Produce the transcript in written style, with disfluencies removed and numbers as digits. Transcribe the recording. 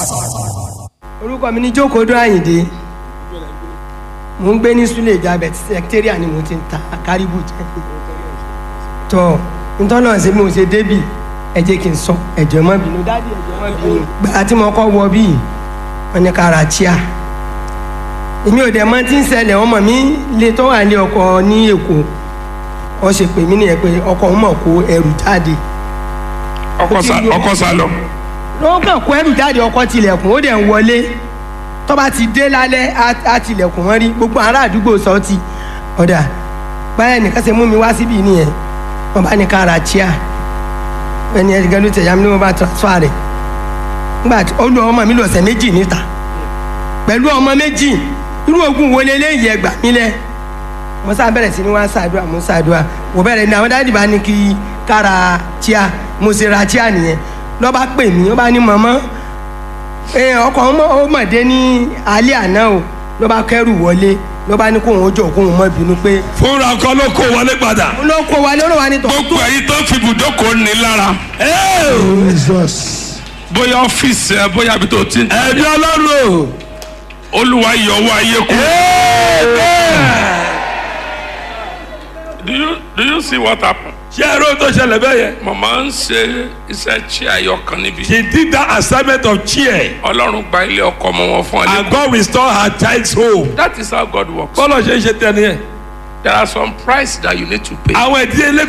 orúkọ mi ní Jókòdún Àyìndé, mo ń gbé ní Súlè Ìjàbẹ̀, secretariat ni mo ti ń ta Kárìbù jẹ́ tọ́ nítorí ṣe mo ṣe débì ẹ jẹ́ kí n sọ ẹ̀jẹ̀ mọ́ bínú dádì ẹ̀jẹ̀ mọ́ bínú gbà tí mo kọ́ wọ bíi wọn ní kára tíà èmi ò dẹ̀ mọ̀ tí ń ṣẹlẹ̀ ọmọ mi lè tó wà ní ọkọ̀ ní Èkó ọ ṣe pè mí nìyẹn pé ọkọ̀ ń mọ̀ kó ẹrù jáde ọkọ̀ sá lọ. ló kàn kó ẹrù jáde ọkọ̀ tilẹ̀kùn ó dẹ̀ ń wọlé tó bá ti dé lálẹ́ á tilẹ̀kùn wọn rí gbogbo ará àdúgbò sọ ti ọ̀dà báyẹn nìkan ṣe mú mi wá síbí nìyẹn wọn bá ní kára tíà ẹni ẹ̀gẹ́ ló tẹ̀yà mi ní wọn bá transfer rẹ̀ nígbà tí ó lu ọmọ mi lọ́sẹ̀ méjì níta pẹ̀lú ọmọ méjì irú ogun wo leléyìí ẹgbà mi lẹ mo sá bẹ̀rẹ̀ sí ni wọ́n á ṣàdúrà mo ṣàdúrà wò bẹ̀rẹ̀ ní àwọn dáàdì bá ní kí kára tíà mo ṣe ra tíà nìyẹn lọ́ bá pè mí ó bá ní mọ̀mọ́ ọkọ̀ ọmọdé ní alẹ́ àná o ló bá kẹ́rù wọlé ló bá ní kóun ó jọ kóun mọ́ bínú pé. fúnra kan ló kó wọlé padà. ló kó wọlé ló wà ní tọ́. gbogbo èyí tó fi ibùdókòó ní lára. bóyá ọ́fíìsì ẹ bóyá ibi tó ti ń tẹ̀. ẹ̀mí Ọlọ́run o. Olúwa yọwọ́ ayé kú. Do you see what happened? ṣé ẹ̀rọ tó ṣẹlẹ̀ bẹ́ẹ̀ yẹn. Màmá ń ṣe iṣẹ́ chair ayọ̀kan níbi. she did that assignment of chair. Ọlọ́run gba ilé ọkọ ọmọ wọn fún ọ. and God restore her child's home. That is how God works. bọ́lá ṣe ń ṣe tẹ́ ni yẹn. There are some price that you need to pay. àwọn ìdílé